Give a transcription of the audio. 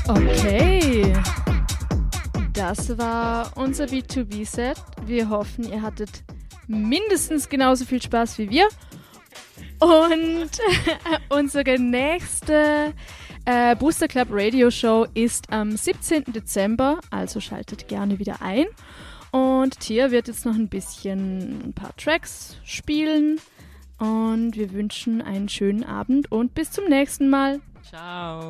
Okay, das war unser B2B-Set. Wir hoffen, ihr hattet mindestens genauso viel Spaß wie wir. Und unsere nächste Booster Club Radio Show ist am 17. Dezember, also schaltet gerne wieder ein. Und Tia wird jetzt noch ein paar Tracks spielen. Und wir wünschen einen schönen Abend und bis zum nächsten Mal. Ciao.